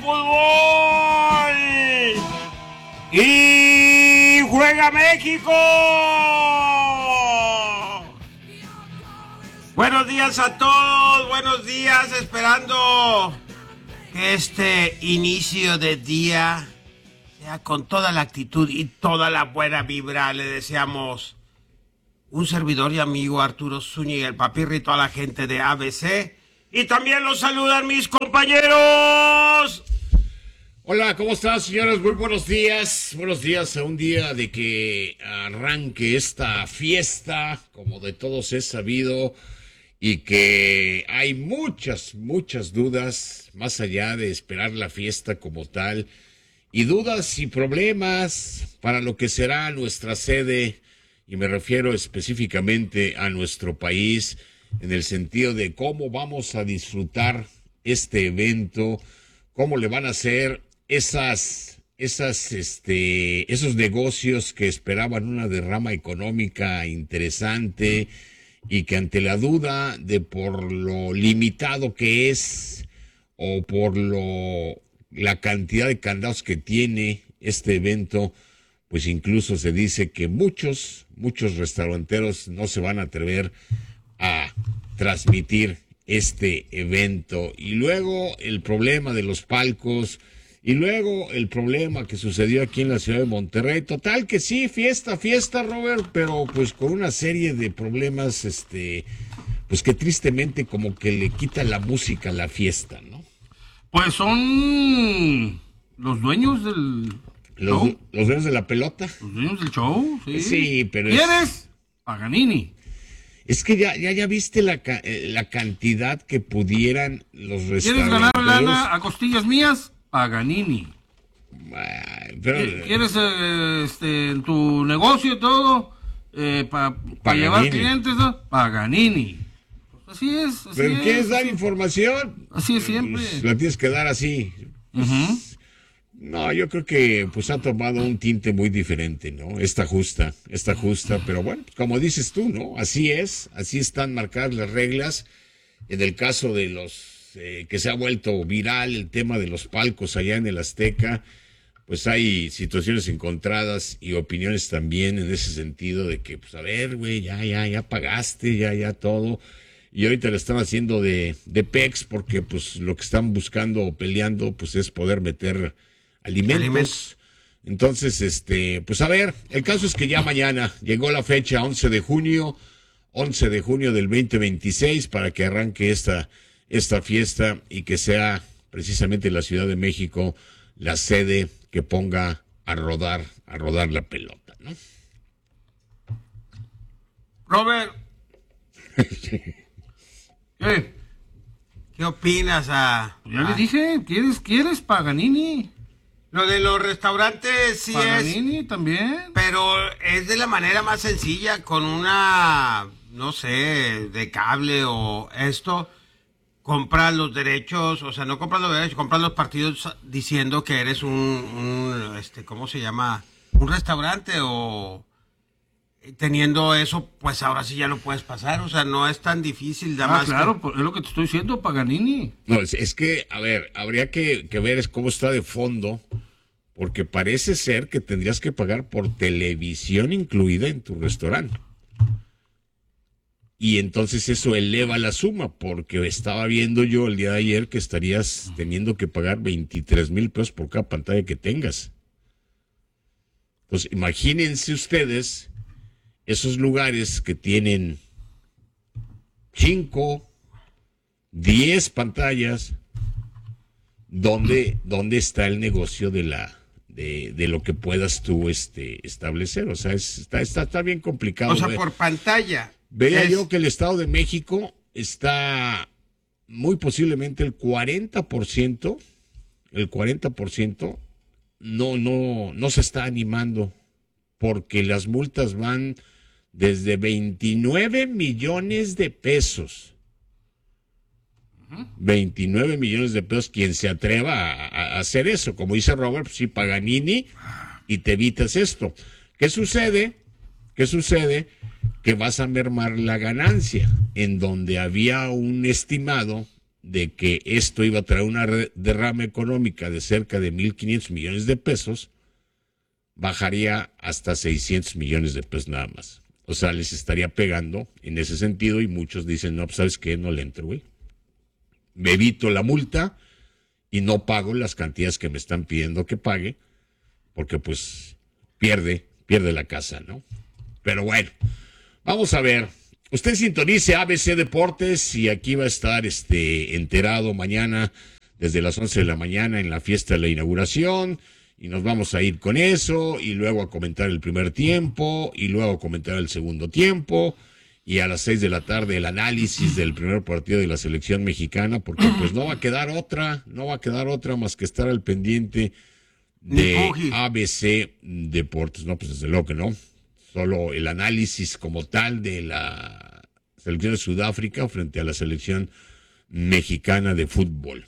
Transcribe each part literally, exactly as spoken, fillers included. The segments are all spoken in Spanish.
fútbol. Y juega México. Buenos días a todos, buenos días, esperando que este inicio de día sea con toda la actitud y toda la buena vibra. Le deseamos un servidor y amigo Arturo Zúñiga, el Papirri, y toda la gente de A B C. Y también los saludan mis compañeros. Hola, ¿cómo están, señores? Muy buenos días. Buenos días a un día de que arranque esta fiesta, como de todos es sabido, y que hay muchas, muchas dudas, más allá de esperar la fiesta como tal, y dudas y problemas para lo que será nuestra sede, y me refiero específicamente a nuestro país, en el sentido de cómo vamos a disfrutar este evento, cómo le van a hacer esas, esas, este, esos negocios que esperaban una derrama económica interesante y que ante la duda de por lo limitado que es o por lo la cantidad de candados que tiene este evento, pues incluso se dice que muchos, muchos restauranteros no se van a atrever a transmitir este evento. Y luego el problema de los palcos, y luego el problema que sucedió aquí en la ciudad de Monterrey. Total que sí, fiesta, fiesta, Robert, pero pues con una serie de problemas, este, pues que tristemente como que le quita la música a la fiesta, ¿no? Pues son los dueños del Los, show. los dueños de la pelota. Los dueños del show, sí. Sí, pero es- ¿Quieres? Paganini. Es que ya, ya, ya viste la, ca- eh, la cantidad que pudieran los ¿Quieres restauranteros. ganar lana a costillas mías? Paganini. Ay, pero- ¿Quieres eh, este, en tu negocio todo? Eh, Para Paganini. llevar clientes, ¿no? Paganini. Pues así es. Así ¿Pero es, quieres dar así- información? Así es siempre. Pues, la tienes que dar así. Ujú. No, yo creo que pues ha tomado un tinte muy diferente, ¿no? Esta justa, esta justa, pero bueno, como dices tú, ¿no? Así es, así están marcadas las reglas. En el caso de los eh, que se ha vuelto viral el tema de los palcos allá en el Azteca, pues hay situaciones encontradas y opiniones también en ese sentido de que, pues a ver, güey, ya, ya, ya pagaste, ya, ya todo. Y ahorita le están haciendo de, de pex porque pues lo que están buscando o peleando pues es poder meter alimentos. Alimentos. Entonces, este, pues a ver, el caso es que ya mañana llegó la fecha, once de junio, once de junio del veinte veintiséis, para que arranque esta, esta fiesta y que sea precisamente la Ciudad de México la sede que ponga a rodar, a rodar la pelota, ¿no? Robert. ¿Qué? ¿Qué opinas a, Ya a- le dije, ¿quieres, quieres Paganini? Lo de los restaurantes sí es, Paganini también. pero es de la manera más sencilla, con una, no sé, de cable o esto, compras los derechos, o sea, no compras los derechos, compras los partidos diciendo que eres un, un este, ¿cómo se llama? Un restaurante, o teniendo eso, pues ahora sí ya lo puedes pasar, o sea, no es tan difícil, nada Ah, más que- claro, pues, es lo que te estoy diciendo, Paganini. No, es, es que, a ver, habría que, que ver es cómo está de fondo, porque parece ser que tendrías que pagar por televisión incluida en tu restaurante. Y entonces eso eleva la suma, porque estaba viendo yo el día de ayer que estarías teniendo que pagar veintitrés mil pesos por cada pantalla que tengas. Entonces, imagínense ustedes esos lugares que tienen cinco, diez pantallas, ¿dónde, dónde está el negocio de la de, de lo que puedas tú este establecer? O sea, es- está, está, está bien complicado. o sea, Ve- por pantalla. Veía es- yo que el Estado de México está muy posiblemente el cuarenta por ciento, el cuarenta por ciento no, no, no se está animando, porque las multas van desde veintinueve millones de pesos. veintinueve millones de pesos quien se atreva a, a hacer eso. Como dice Robert, pues sí, Paganini, y te evitas esto. ¿Qué sucede? ¿Qué sucede? Que vas a mermar la ganancia, en donde había un estimado de que esto iba a traer una derrama económica de cerca de mil quinientos millones de pesos, bajaría hasta seiscientos millones de pesos nada más. O sea, les estaría pegando en ese sentido y muchos dicen, no, pues ¿sabes qué? No le entro, güey. Me evito la multa y no pago las cantidades que me están pidiendo que pague, porque pues pierde, pierde la casa, ¿no? Pero bueno, vamos a ver. Usted sintonice A B C Deportes y aquí va a estar este enterado mañana desde las once de la mañana en la fiesta de la inauguración. Y nos vamos a ir con eso, y luego a comentar el primer tiempo, y luego a comentar el segundo tiempo, y a las seis de la tarde el análisis del primer partido de la selección mexicana, porque pues no va a quedar otra, no va a quedar otra más que estar al pendiente de A B C Deportes. No, pues desde luego que no. Solo el análisis como tal de la selección de Sudáfrica frente a la selección mexicana de fútbol.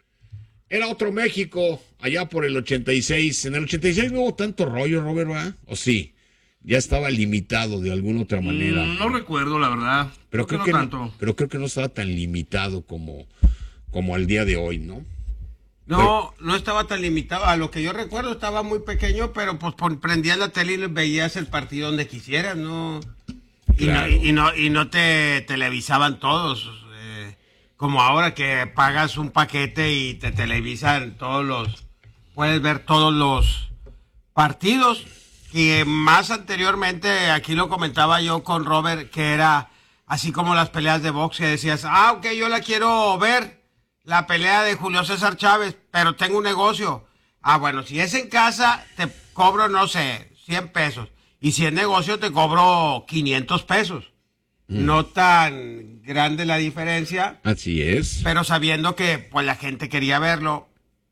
Era otro México, allá por el ochenta y seis. En el ochenta y seis no hubo tanto rollo, Robert, ¿verdad? ¿O sí? Ya estaba limitado de alguna otra manera. Mm, no recuerdo, la verdad. Pero creo, creo que no no, tanto. pero creo que no estaba tan limitado como, como al día de hoy, ¿no? No, no estaba tan limitado. A lo que yo recuerdo estaba muy pequeño, pero pues prendías la tele y veías el partido donde quisieras, ¿no? Y, Claro. no, y, no, y no te televisaban todos. Eh, como ahora que pagas un paquete y te televisan todos los... Puedes ver todos los partidos. Y más anteriormente, aquí lo comentaba yo con Robert, que era así como las peleas de box, que decías, ah, ok, yo la quiero ver, la pelea de Julio César Chávez, pero tengo un negocio. Ah, bueno, si es en casa, te cobro, no sé, cien pesos. Y si es negocio, te cobro quinientos pesos. Mm. No tan grande la diferencia. Así es. Pero sabiendo que pues la gente quería verlo.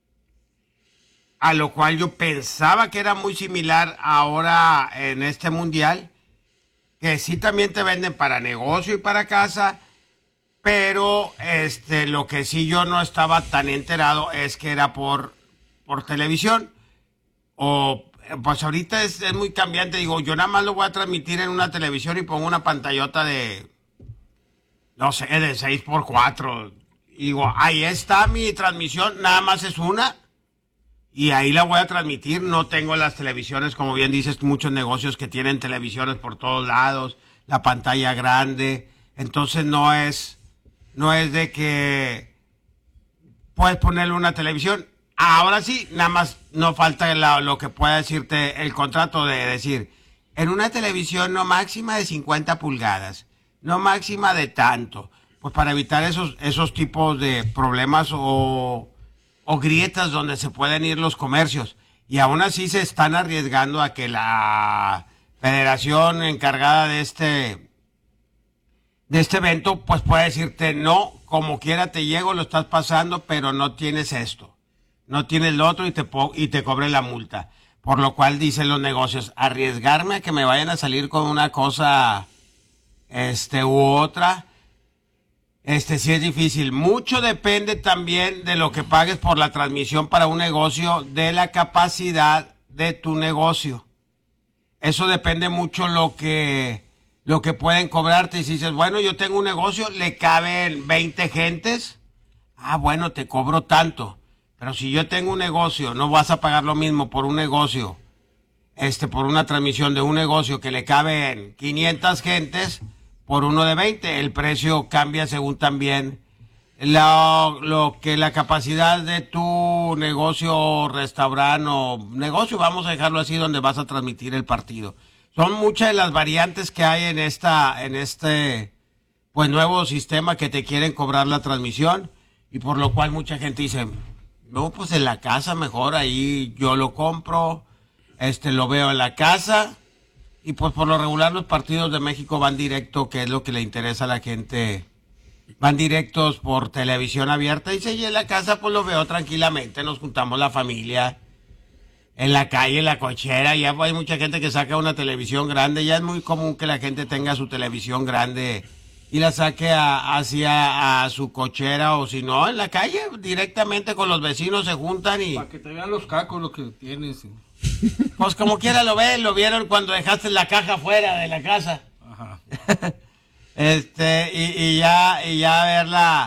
A lo cual yo pensaba que era muy similar ahora en este mundial, que sí también te venden para negocio y para casa, pero este lo que sí yo no estaba tan enterado es que era por, por televisión. O pues ahorita es, es muy cambiante, digo, yo nada más lo voy a transmitir en una televisión y pongo una pantallota de, no sé, de seis por cuatro. Y digo, ahí está mi transmisión, nada más es una. Y ahí la voy a transmitir, no tengo las televisiones, como bien dices, muchos negocios que tienen televisiones por todos lados, la pantalla grande, entonces no es, no es de que puedes ponerle una televisión. Ahora sí, nada más no falta la, lo que pueda decirte el contrato de decir, en una televisión no máxima de cincuenta pulgadas, no máxima de tanto, pues para evitar esos, esos tipos de problemas o... o grietas donde se pueden ir los comercios. Y aún así se están arriesgando a que la federación encargada de este de este evento pues pueda decirte no, como quiera te llego, lo estás pasando, pero no tienes esto, no tienes lo otro y te, y te cobre la multa. Por lo cual dicen los negocios, arriesgarme a que me vayan a salir con una cosa este u otra. Este sí es difícil. Mucho depende también de lo que pagues por la transmisión para un negocio, de la capacidad de tu negocio. Eso depende mucho lo que lo que pueden cobrarte. Y si dices, bueno, yo tengo un negocio, le caben veinte gentes, ah, bueno, te cobro tanto. Pero si yo tengo un negocio, no vas a pagar lo mismo por un negocio, este, por una transmisión de un negocio que le caben quinientas gentes, por uno de veinte, el precio cambia según también lo, lo que la capacidad de tu negocio, restaurante o negocio, vamos a dejarlo así, donde vas a transmitir el partido. Son muchas de las variantes que hay en esta, en este, pues nuevo sistema que te quieren cobrar la transmisión, y por lo cual mucha gente dice, no, pues en la casa mejor, ahí yo lo compro, este, lo veo en la casa. Y pues por lo regular los partidos de México van directo, que es lo que le interesa a la gente. Van directos por televisión abierta y si en la casa pues lo veo tranquilamente. Nos juntamos la familia en la calle, en la cochera. Ya hay mucha gente que saca una televisión grande. Ya es muy común que la gente tenga su televisión grande y la saque a, hacia a su cochera, o si no, en la calle directamente con los vecinos se juntan y... Para que te vean los cacos lo que tienes. Pues como quiera lo ven, lo vieron cuando dejaste la caja fuera de la casa. Ajá. este, y, y ya, y ya verla,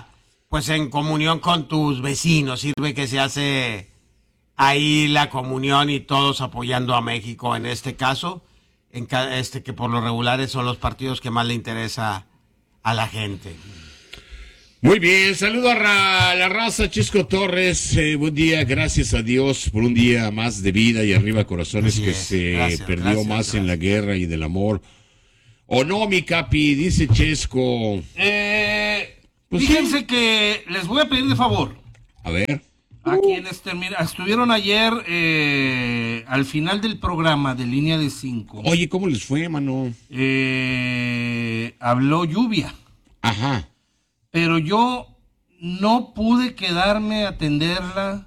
pues en comunión con tus vecinos, sirve que se hace ahí la comunión y todos apoyando a México en este caso, en ca- este que por lo regular son los partidos que más le interesa a la gente. Muy bien, saludo a ra- la raza, Chisco Torres, eh, buen día, gracias a Dios por un día más de vida y arriba corazones Así que es, se gracias, perdió gracias, más gracias. en la guerra y del amor. ¿O no, mi capi? Dice Chesco. Eh, Pues fíjense sí. que les voy a pedir de favor A ver, a quienes termina- estuvieron ayer eh, al final del programa de Línea de Cinco. oye, ¿cómo les fue, mano? Eh, habló Lluvia, Ajá, pero yo no pude quedarme a atenderla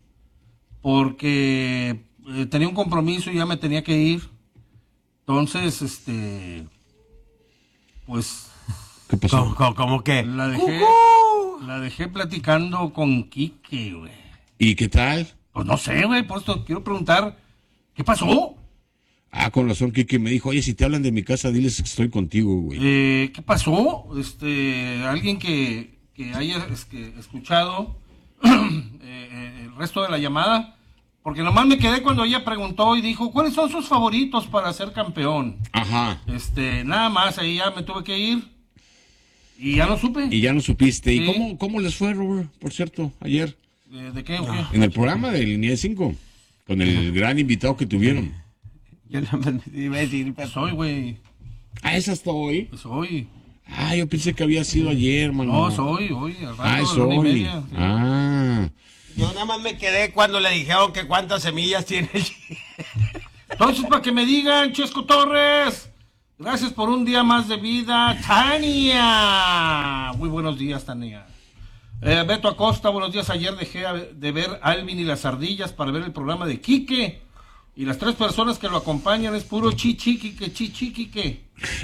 porque eh, tenía un compromiso y ya me tenía que ir. Entonces, este, pues ¿qué pasó? ¿Cómo, cómo- cómo que? la dejé, la dejé platicando con Quique, güey. ¿Y qué tal? Pues no sé, güey, por esto quiero preguntar, ¿qué pasó? Ah, con razón, Kike me dijo, oye, si te hablan de mi casa, diles que estoy contigo, güey. Eh, ¿qué pasó? Este, alguien que, que haya es que, escuchado eh, eh, el resto de la llamada, porque nomás me quedé cuando ella preguntó y dijo, ¿cuáles son sus favoritos para ser campeón? Ajá, Este, nada más, ahí ya me tuve que ir y ya no supe. y ya no supiste. ¿Y Sí. cómo, cómo les fue, Robert, por cierto, ayer? Eh, ¿De qué o qué? En el programa de Línea de cinco, con el gran invitado que tuvieron. Yo no me iba a decir, pero- Soy, güey, Ah, ¿es hasta hoy? soy. Ah, yo pensé que había sido ayer, mano. No, soy, hoy, al rato, Ah, es a la una y hoy. media, sí. Ah, Yo nada más me quedé cuando le dijeron que cuántas semillas tiene el Entonces, para que me digan, Chesco Torres, gracias por un día más de vida. Tania, muy buenos días, Tania. Eh, Beto Acosta, buenos días. Ayer dejé de ver Alvin y las ardillas para ver el programa de Quique. Y las tres personas que lo acompañan es puro chichi, Quique, chichi, Quique.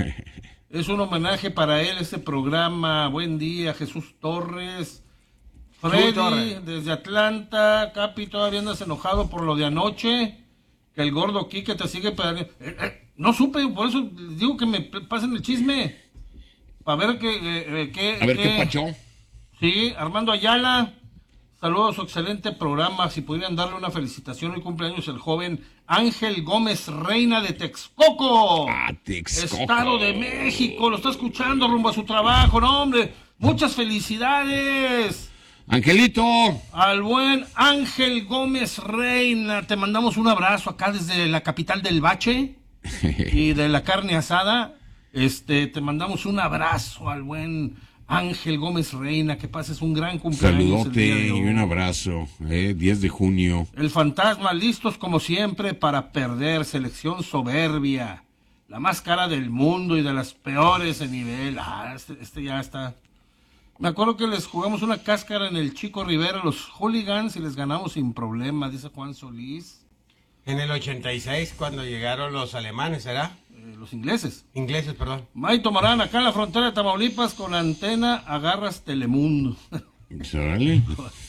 Es un homenaje para él este programa. Buen día, Jesús Torres. Freddy, Torres. desde Atlanta. Capi, todavía andas enojado por lo de anoche. Que el gordo Quique te sigue pedaleando. Eh, eh, no supe, por eso les digo que me p- pasen el chisme. Para ver qué... eh, eh, qué a ver qué- qué pacho. Sí, Armando Ayala. Saludos, su excelente programa. Si pudieran darle una felicitación, hoy cumpleaños el joven Ángel Gómez Reina de Texcoco. Ah, Texcoco. Estado de México. Lo está escuchando rumbo a su trabajo, no, hombre. Muchas felicidades. Angelito. Al buen Ángel Gómez Reina, te mandamos un abrazo acá desde la capital del bache y de la carne asada. Este, te mandamos un abrazo al buen Ángel Gómez Reina, que pases un gran cumpleaños. el día Saludote de y hoy. un abrazo. Eh, diez de junio. El fantasma, listos como siempre para perder, selección soberbia, la más cara del mundo y de las peores de nivel. Ah, este, este ya está. Me acuerdo que les jugamos una cáscara en el Chico Rivera, los hooligans, y les ganamos sin problema, dice Juan Solís. En el ochenta y seis, cuando llegaron los alemanes, ¿será? Eh, los ingleses. Ingleses, perdón. Maito Morán, acá en la frontera de Tamaulipas, con la antena agarras Telemundo. Pues, órale.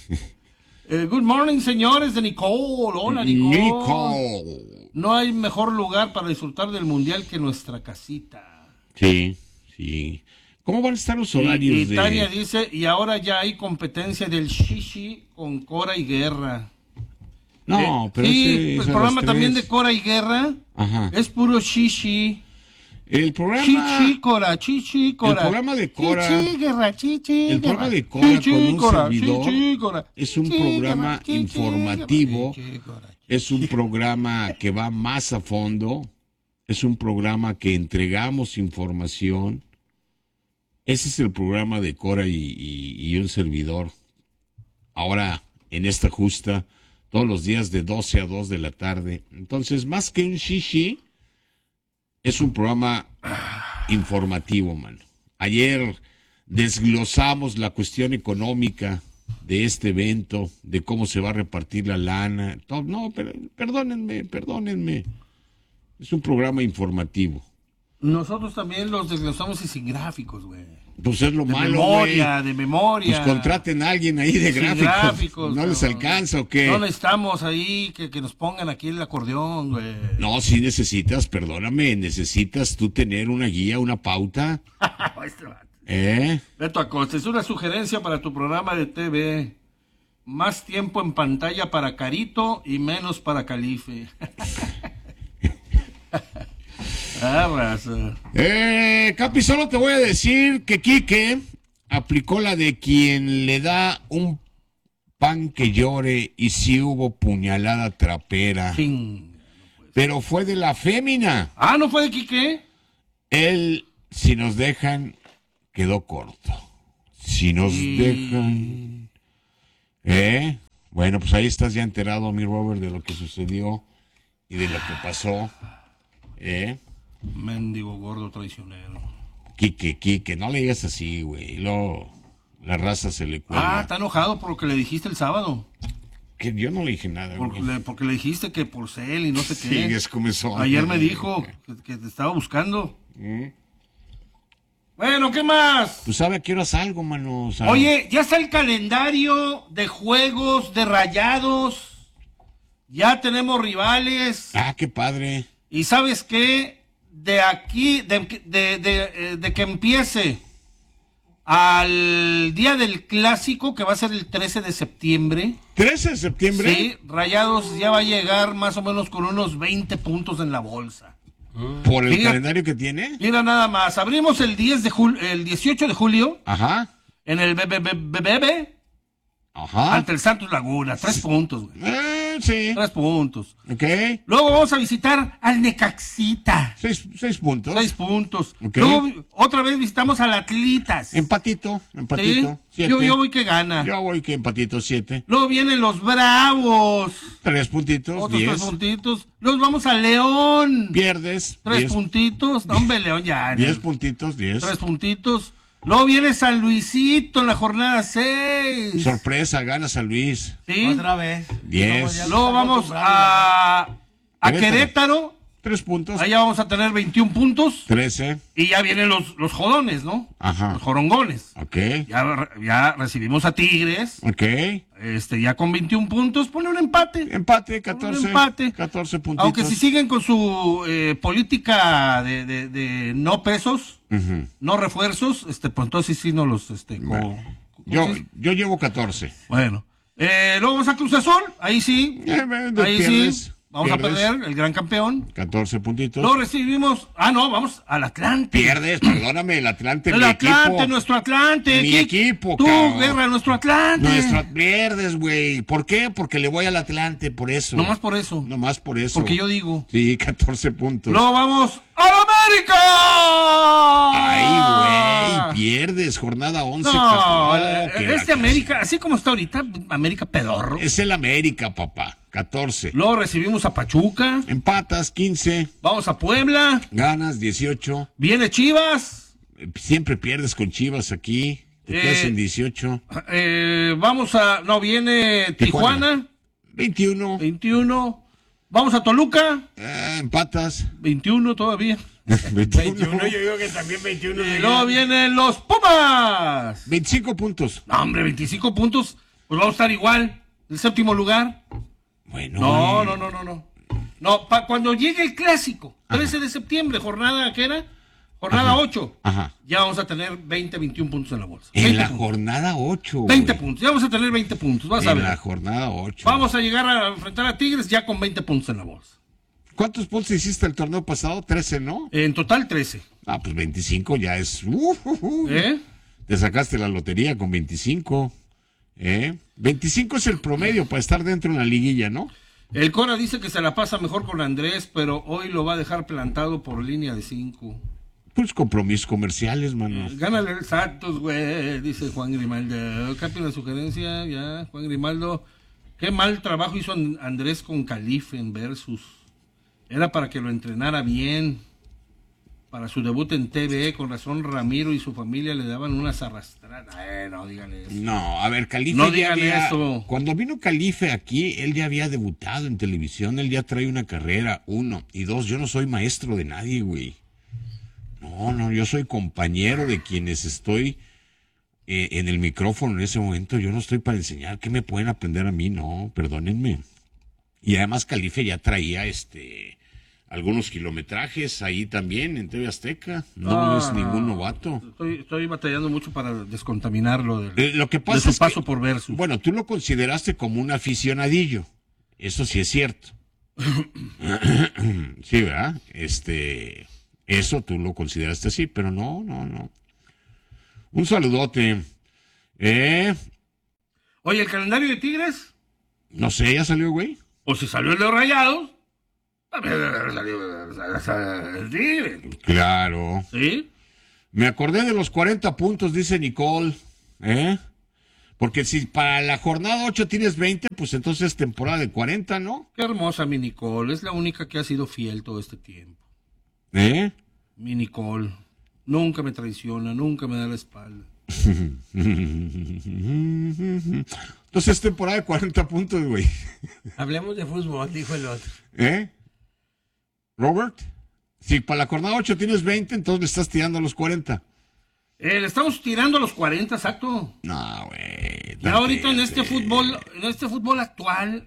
Eh, good morning, señores de Nicole. Hola, Nicole. Nicole. No hay mejor lugar para disfrutar del mundial que nuestra casita. Sí, sí. ¿Cómo van a estar los Y, horarios y de...? Tania dice, y ahora ya hay competencia del shishi con Cora y Guerra. No, Eh, pero sí, ese es el a programa las también tres. de Cora y Guerra Ajá. es puro shishi. El programa... Chichi, Cora, chichi, Cora. El programa de Cora- Chichi, Guerra, chichi, El Guerra. programa de Cora Chichi, con un Cora, servidor chichi, Cora. es un Chichi, programa Guerra, chichi, informativo. Guerra, chichi, Cora. Es un programa que va más a fondo. Es un programa que entregamos información. Ese es el programa de Cora y, y- y un servidor. Ahora, en esta justa, todos los días de doce a dos de la tarde. Entonces, más que un shishi, es un programa informativo, mano. Ayer desglosamos la cuestión económica de este evento, de cómo se va a repartir la lana. Todo. No, pero, perdónenme, perdónenme. Es un programa informativo. Nosotros también los desglosamos y sin gráficos, güey. Pues es lo De malo, memoria, güey. de memoria. Pues contraten a alguien ahí de Sin gráficos. gráficos, ¿No les cabrón. alcanza o qué? No necesitamos ahí que, que nos pongan aquí el acordeón, güey. No, sí necesitas, perdóname, necesitas tú tener una guía, una pauta. Este vato. ¿Eh? Beto Acosta, es una sugerencia para tu programa de T V. Más tiempo en pantalla para Carito y menos para Calife. Ah, raza. Eh, Capi, solo te voy a decir que Quique aplicó la de quien le da un pan que llore y sí hubo puñalada trapera. Ching. Pero fue de la fémina. Ah, ¿no fue de Quique? Él, si nos dejan, quedó corto. Si nos Y- dejan... ¿Eh? Bueno, pues ahí estás ya enterado, mi Robert, de lo que sucedió y de lo que pasó. ¿Eh? Mendigo gordo traicionero. Quique, Quique, no le digas así, güey. Luego la raza se le cuelga. Ah, está enojado por lo que le dijiste el sábado. Que yo no le dije nada, Porque güey. le, porque le dijiste que por cel y no sé Sí, qué. es comezón. Ayer me dijo que, que te estaba buscando. ¿Mm? Bueno, ¿qué más? Pues sabe a qué horas algo, mano. O sea, Oye, ya está el calendario de juegos de Rayados. Ya tenemos rivales. Ah, qué padre. Y ¿sabes qué? De aquí, de, de, de, eh, de que empiece al día del clásico, que va a ser el trece de septiembre. trece de septiembre. Sí, Rayados ya va a llegar más o menos con unos veinte puntos en la bolsa. Por el Fíjate. calendario que tiene. Mira nada más, abrimos el diez de julio, el dieciocho de julio Ajá. en el B B B Ajá. ante el Santos Laguna, tres puntos, güey. Eh, sí. Tres puntos. Ok. Luego vamos a visitar al Necaxita. Seis, seis puntos. Seis puntos. Ok. Luego otra vez visitamos al Atlitas. Empatito. Empatito. ¿Sí? Siete. Yo, yo voy que gana. Yo voy que empatito, siete. Luego vienen los Bravos. Tres puntitos, Otros diez. tres puntitos. Luego vamos a León. Pierdes. Tres diez, puntitos. No, hombre, León ya. diez puntitos, diez. Tres puntitos. Luego viene San Luisito en la jornada seis. Sorpresa, gana San Luis. ¿Sí? Otra vez. Diez. Como ya Luego nos vamos acostumbramos, a, a Querétaro. Querétaro. Tres puntos. Allá vamos a tener veintiún puntos. Trece. Y ya vienen los, los jodones, ¿no? Ajá. Los jorongones. Ok. Ya, ya recibimos a Tigres. Ok. Este, ya con veintiún puntos. Pone un empate. Empate, Un catorce. empate. catorce puntitos. Aunque si siguen con su eh, política de, de, de no pesos, Ujú. no refuerzos, este, pues entonces sí no los, este, co- Bueno. ¿cómo Yo, se dice? yo llevo catorce. Bueno. Eh, luego vamos a Cruz Azul, ahí sí, Eh, me- ahí pierdes, sí, vamos pierdes. a perder, el gran campeón. catorce puntitos. Luego recibimos, ah no, vamos al Atlante. Pierdes, perdóname, el Atlante, El mi Atlante, equipo. nuestro Atlante. Mi ¿Qué- equipo, Tú, cabrón. Guerra, nuestro Atlante. Nuestro, pierdes, güey. ¿Por qué? Porque le voy al Atlante, por eso. Nomás por eso. Nomás por eso. Porque yo digo. Sí, catorce puntos. Luego vamos a América. Ay, güey, pierdes, jornada once. No, catorce. el- que este la- América, así como está ahorita, América pedorro. Es el América, papá. catorce. Luego recibimos a Pachuca. Empatas, quince. Vamos a Puebla. Ganas, dieciocho. Viene Chivas. Siempre pierdes con Chivas aquí. Te Eh, quedas en dieciocho. Eh, vamos a. No, viene Tijuana. Tijuana. veintiuno. veintiuno. Vamos a Toluca. Ah, empatas. veintiuno todavía. veintiuno. yo digo que también veintiuno. Y luego vienen los Pumas. veinticinco puntos. No, hombre, veinticinco puntos. Pues vamos a estar igual. El séptimo lugar. Bueno. No, eh, no, no, no, no. No, pa- cuando llegue el clásico, trece de septiembre, jornada, ¿qué era? Jornada Ajá. ocho. Ajá. Ya vamos a tener veinte, veintiún puntos en la bolsa. En veinte la puntos. jornada ocho. veinte güey. puntos. Ya vamos a tener veinte puntos. Vas a En ver. la jornada ocho. Vamos a llegar a enfrentar a Tigres ya con veinte puntos en la bolsa. ¿Cuántos puntos hiciste el torneo pasado? trece, ¿no? En total, trece. Ah, pues veinticinco ya es. uh, uh, uh. ¿Eh? Te sacaste la lotería con veinticinco. ¿Eh? veinticinco es el promedio para estar dentro de la liguilla, ¿no? El Cora dice que se la pasa mejor con Andrés, pero hoy lo va a dejar plantado por línea de cinco. Pues compromisos comerciales, mano. Gánale el Santos, güey, dice Juan Grimaldo. ¿Qué la sugerencia? Ya, Juan Grimaldo. Qué mal trabajo hizo An- Andrés con Calife en Versus. Era para que lo entrenara bien. Para su debut en T V, con razón Ramiro y su familia le daban unas arrastradas. Eh, no, díganle eso. No, a ver, Calife No ya digan había- eso. Cuando vino Calife aquí, él ya había debutado en televisión, él ya trae una carrera, uno. Y dos, yo no soy maestro de nadie, güey. No, no, yo soy compañero de quienes estoy eh, en el micrófono en ese momento. Yo no estoy para enseñar. ¿Qué me pueden aprender a mí? No, perdónenme. Y además Calife ya traía este algunos kilometrajes ahí también en T V Azteca. No, No, es ningún no. novato. Estoy, estoy batallando mucho para descontaminarlo del, Eh, lo que de pasa su es paso que, por Versus. bueno, tú lo consideraste como un aficionadillo. Eso sí es cierto. Sí, ¿verdad? Este, eso tú lo consideraste así, pero no, no, no. Un saludote. Eh, Oye, ¿el calendario de Tigres? no sé, ya salió, güey. O si salió el de los Rayados, también salió el Tigre. Claro. ¿Sí? Me acordé de los cuarenta puntos, dice Nicole. ¿Eh? Porque si para la jornada ocho tienes veinte, pues entonces es temporada de cuarenta, ¿no? Qué hermosa mi Nicole. Es la única que ha sido fiel todo este tiempo. ¿Eh? Mi Nicole. Nunca me traiciona, nunca me da la espalda. Entonces es temporada de cuarenta puntos, güey. Hablemos de fútbol, dijo el otro. ¿Eh? Robert, si para la jornada ocho tienes veinte, entonces le estás tirando a los cuarenta. Eh, le estamos tirando a los cuarenta, exacto. No, güey. Ya ahorita en este fútbol, en este fútbol actual,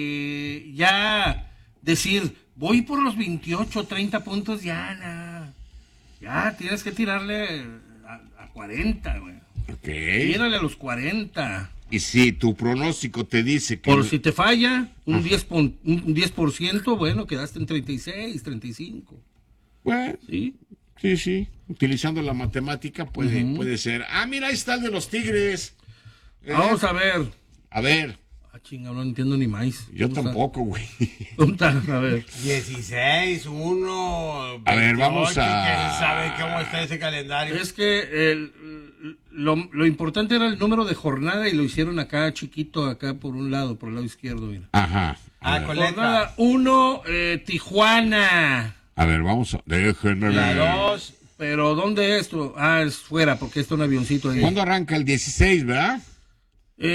eh, ya decir, voy por los veintiocho, treinta puntos, ya, na. Ya, tienes que tirarle a, a cuarenta, güey. Ok. Tírale a los cuarenta. Y si tu pronóstico te dice que... Por si te falla, un diez por ciento, un diez por ciento, bueno, quedaste en treinta y seis, treinta y cinco. Bueno, ¿Sí? sí, sí. Utilizando la matemática puede, Ujú. puede ser. Ah, mira, ahí está el de los Tigres. Eh, Vamos a ver. a ver, Ah, chinga, no entiendo ni más. yo ¿Dónde está? tampoco, güey. ¿Dónde está? A ver. dieciséis, uno, A ver, vamos a- ¿Quién sabe cómo está ese calendario? Es que el, lo, lo importante era el número de jornada y lo hicieron acá chiquito, acá por un lado, por el lado izquierdo, mira. Ajá. A Ah, ver, con Jornada letra. uno, eh, Tijuana. a ver, vamos a... Déjenme La ver. dos. Pero ¿dónde es esto? Ah, es fuera, porque está un avioncito ahí. ¿Cuándo arranca? El dieciséis, ¿verdad? Ya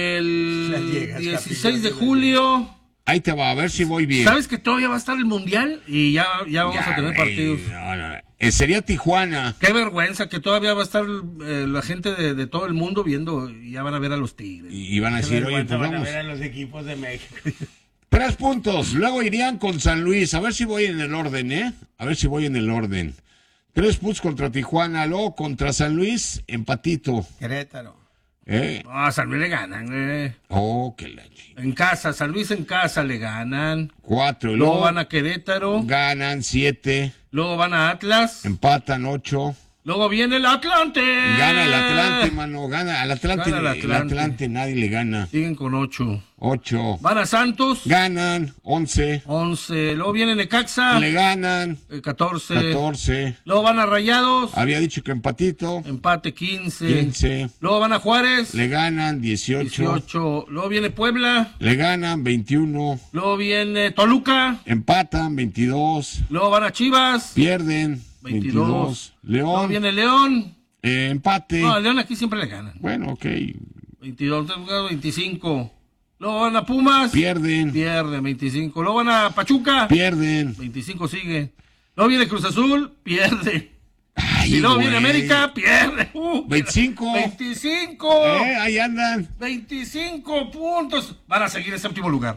El llegas, dieciséis de Capitán. julio. Ahí te va, a ver si voy bien. ¿Sabes que todavía va a estar el mundial? Y ya, ya vamos Ya, a tener güey, partidos. no, no, no. Eh, sería Tijuana. Qué vergüenza que todavía va a estar eh, la gente de, de todo el mundo viendo y ya van a ver a los Tigres. Y, y van a decir, oye, Vergüenza, pues van a vamos. ver a los equipos de México. Tres puntos. Luego irían con San Luis. A ver si voy en el orden, ¿eh? A ver si voy en el orden. Tres puntos contra Tijuana. Luego contra San Luis, empatito. Querétaro. ¿Eh? No, a San Luis le ganan, eh. Oh, que la chi- En casa, San Luis en casa le ganan. Cuatro. Y Luego luego van a Querétaro. ganan siete. Luego van a Atlas. Empatan ocho. Luego viene el Atlante. Gana el Atlante, mano. Gana al Atlante. Gana el el Atlante. Atlante nadie le gana. Siguen con ocho. Ocho. Van a Santos. Ganan. Once. once. Luego viene Necaxa. Le ganan. eh, catorce. Catorce. Luego van a Rayados. Había dicho que empatito. Empate quince. Quince. Luego van a Juárez. Le ganan dieciocho. dieciocho. Luego viene Puebla. Le ganan veintiuno. Luego viene Toluca. Empatan veintidós. Luego van a Chivas. Pierden veintidós. veintidós. Luego León. viene León. eh, empate. No, León aquí siempre le ganan. Bueno, ok. veintidós, veinticinco. Luego van a Pumas. Pierden. Pierden, veinticinco. Luego van a Pachuca. Pierden. veinticinco sigue. Luego viene Cruz Azul. Pierde. Ay, Y luego güey. viene América. Pierde. Uh, veinticinco. veinticinco. Eh, ahí andan. veinticinco puntos. Van a seguir en séptimo lugar.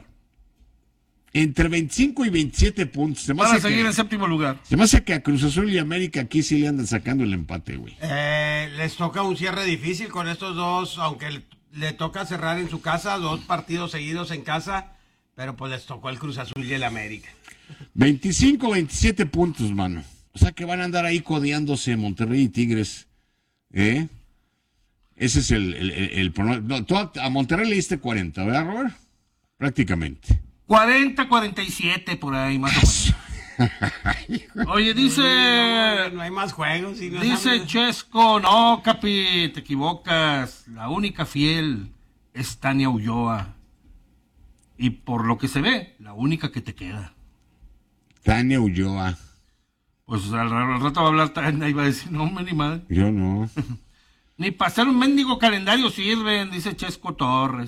Entre veinticinco y veintisiete puntos. Se me, Van a hace seguir que, en séptimo lugar. se me hace que a Cruz Azul y América aquí sí le andan sacando el empate, güey. Eh, les toca un cierre difícil con estos dos, aunque le, le toca cerrar en su casa, dos partidos seguidos en casa, pero pues les tocó el Cruz Azul y el América. veinticinco, veintisiete puntos, mano. O sea que van a andar ahí codeándose Monterrey y Tigres. ¿Eh? Ese es el, el, el, el pronóstico. No, tú a, a Monterrey le diste cuarenta, ¿verdad, Robert? Prácticamente. cuarenta, cuarenta y siete por ahí, más o menos. Oye, dice... No, no hay más juegos. Y no Dice saben- Chesco, no, Capi, te equivocas. La única fiel es Tania Ulloa. Y por lo que se ve, la única que te queda. Tania Ulloa. Pues al, al rato va a hablar Tania y va a decir, no, hombre, ni madre. Yo no. Ni pasar un mendigo calendario sirven, dice Chesco Torres.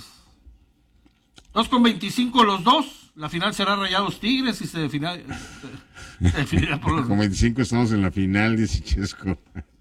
dos con veinticinco los dos. La final será Rayados Tigres y se definirá, se definirá por los Con veinticinco estamos en la final, dice Chesco.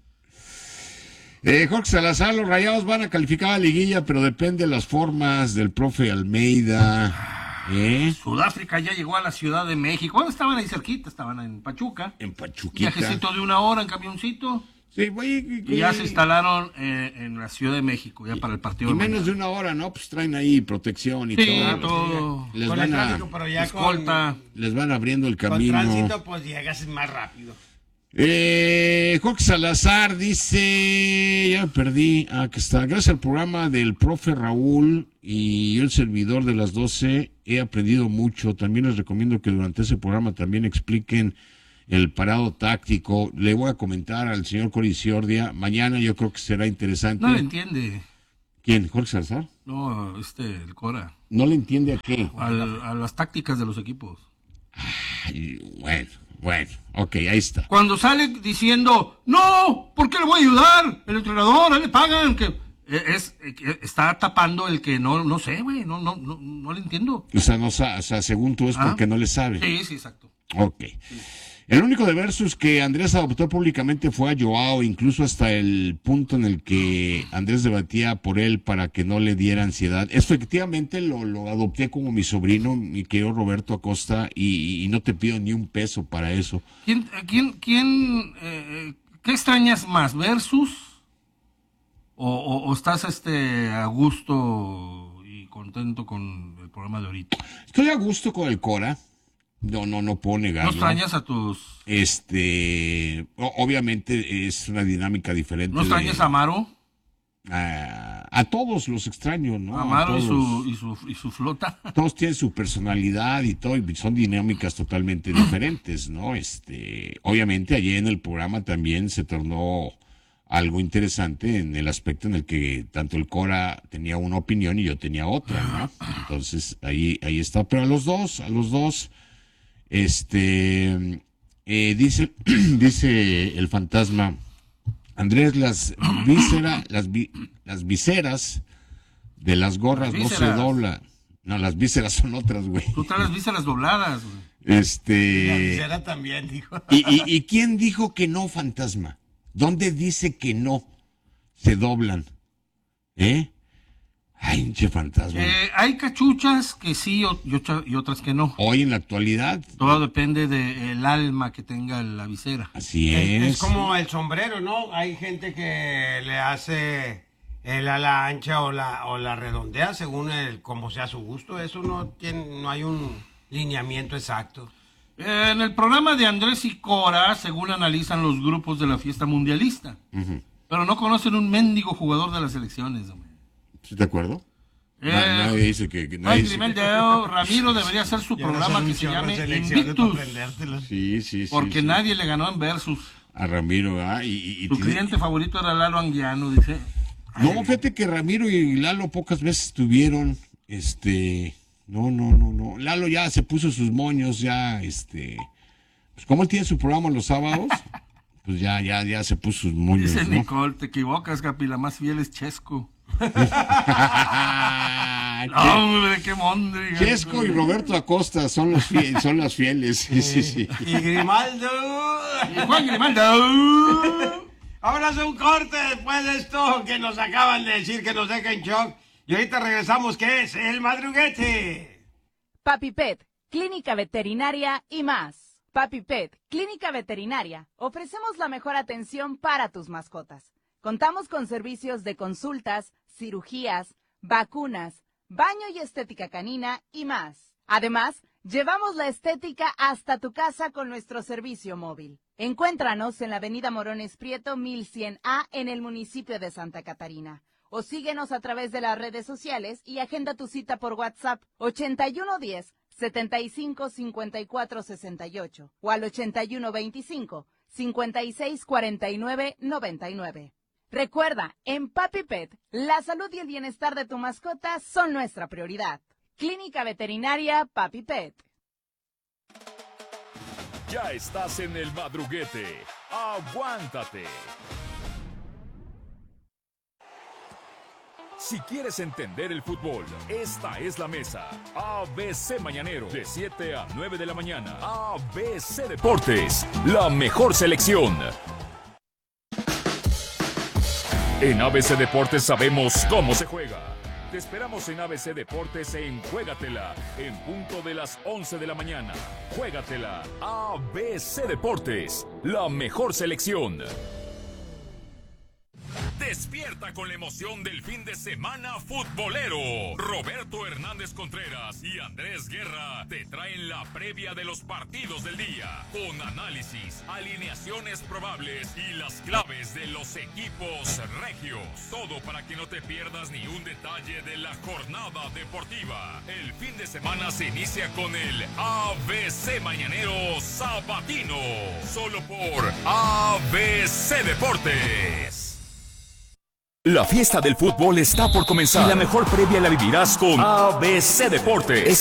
Eh, Jorge Salazar, los Rayados van a calificar a liguilla, pero depende de las formas del profe Almeida. ¿Eh? Sudáfrica ya llegó a la Ciudad de México. Bueno, estaban ahí cerquita, estaban en Pachuca. En Pachuquita. Viajecito de una hora en camioncito. Sí, güey. Y ya se instalaron eh, en la Ciudad de México, ya para el partido. Y de menos mañana. de una hora, ¿no? Pues traen ahí protección y Sí, todo. todo. Les Con van, el a, tráfico, pero ya escolta. les van abriendo el con, con camino. tránsito, pues llegas más rápido. Eh, Jorge Salazar dice, ya me perdí, ah, que está, gracias al programa del profe Raúl y el servidor de las doce, he aprendido mucho. También les recomiendo que durante ese programa también expliquen el parado táctico. Le voy a comentar al señor Cori Ciordia, mañana yo creo que será interesante. No le entiende. ¿Quién? ¿Jorge Salazar? No, este, el Cora. ¿No le entiende a qué? Al- a las tácticas de los equipos. Ay, bueno, bueno, ok, ahí está. Cuando sale diciendo, no, ¿por qué le voy a ayudar? El entrenador, a él le pagan. Que es, es- está tapando el que no, no sé, güey, no, no, no, no le entiendo. O sea, no, sa- o sea, según tú es Ah. porque no le sabe. Sí, sí, exacto. Ok. El único de Versus que Andrés adoptó públicamente fue a Joao, incluso hasta el punto en el que Andrés debatía por él para que no le diera ansiedad. Efectivamente lo, lo adopté como mi sobrino, mi querido Roberto Acosta, y, y no te pido ni un peso para eso. ¿Quién, eh, quién, quién, eh, qué extrañas más, Versus? O, o- o estás este a gusto y contento con el programa de ahorita? Estoy a gusto con el Cora. No, no, no puedo ¿No negarlo. extrañas a tus... Este, o- obviamente es una dinámica diferente. ¿No extrañas de- a Amaro? a, a todos los extraño, ¿no? A Amaro y todos. su, y, su, y su flota. Todos tienen su personalidad y todo, y son dinámicas totalmente diferentes, ¿no? Este, obviamente ayer en el programa también se tornó algo interesante en el aspecto en el que tanto el Cora tenía una opinión y yo tenía otra, ¿no? Entonces ahí, ahí está. Pero a los dos, a los dos, este, eh, dice, dice el fantasma, Andrés, las vísceras, las, vi- las viseras de las gorras Las no se vísceras. doblan. No, las vísceras son otras, güey. Tú traes las vísceras dobladas, güey. Este. La visera también, dijo. ¿Y, y, y quién dijo que no, fantasma? ¿Dónde dice que no se doblan? ¿Eh? Ay, hinche fantasma. Eh, hay cachuchas que sí o- y, otra- y otras que no. Hoy en la actualidad, Todo depende del alma que tenga la visera. así Es, es. es como el sombrero, ¿no? Hay gente que le hace el ala ancha o la, o la redondea según el como sea su gusto. Eso no tiene, no hay un lineamiento exacto. Eh, en el programa de Andrés y Cora, según analizan los grupos de la fiesta mundialista. Ujú. Pero no conocen un mendigo jugador de las elecciones, hombre. ¿Sí te acuerdo? Eh, Na- nadie dice que, que no nadie hay dice- nivel de dedo. Ramiro debería hacer su Ya no programa son que un se chorro de llame selecciones para Invictus. aprendértelos. Sí, sí, sí. Porque sí. nadie le ganó en Versus. A Ramiro, ¿ah? Y, y- y Su tiene- cliente favorito era Lalo Anguiano, dice. No, fíjate que Ramiro y Lalo pocas veces tuvieron, este, no, no, no, no. Lalo ya se puso sus moños, ya, este, pues como él tiene su programa los sábados, pues ya, ya, ya se puso sus moños, Dice ¿no? Nicole, te equivocas, Capi, la más fiel es Chesco. Che- Hombre, qué mondriga. Chesco y Roberto Acosta son los fie- son las fieles, sí, sí, sí. Y Grimaldo. Y Juan Grimaldo. Ahora hace un corte después de esto que nos acaban de decir que nos deja en shock. Y ahorita regresamos, que es el madruguete. Papi Pet, Clínica Veterinaria y más. Papi Pet, Clínica Veterinaria. Ofrecemos la mejor atención para tus mascotas. Contamos con servicios de consultas, cirugías, vacunas, baño y estética canina y más. Además, llevamos la estética hasta tu casa con nuestro servicio móvil. Encuéntranos en la avenida Morones Prieto mil cien A en el municipio de Santa Catarina. O síguenos a través de las redes sociales y agenda tu cita por WhatsApp ochenta y uno diez, setenta y cinco, cincuenta y cuatro sesenta y ocho o al ochenta y uno veinticinco, cincuenta y seis cuarenta y nueve noventa y nueve. Recuerda, en Papi Pet, la salud y el bienestar de tu mascota son nuestra prioridad. Clínica Veterinaria Papi Pet. Ya estás en el madruguete. Aguántate. Si quieres entender el fútbol, esta es la mesa. A B C Mañanero, de siete a nueve de la mañana. A B C Deportes, la mejor selección. En A B C Deportes sabemos cómo se juega, Te esperamos en A B C Deportes en Juégatela, en punto de las once de la mañana. Juégatela, A B C Deportes, la mejor selección. Despierta con la emoción del fin de semana futbolero. Roberto Hernández Contreras y Andrés Guerra te traen la previa de los partidos del día, con análisis, alineaciones probables y las claves de los equipos regios. Todo para que no te pierdas ni un detalle de la jornada deportiva. El fin de semana se inicia con el A B C Mañanero Sabatino, solo por A B C Deportes. La fiesta del fútbol está por comenzar y la mejor previa la vivirás con A B C Deportes.